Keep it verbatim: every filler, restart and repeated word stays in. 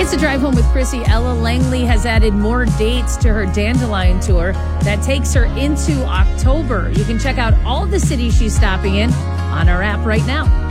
It's a drive home with Chrissy. Ella Langley has added more dates to her Dandelion tour that takes her into October. You can check out all the cities she's stopping in on our app right now.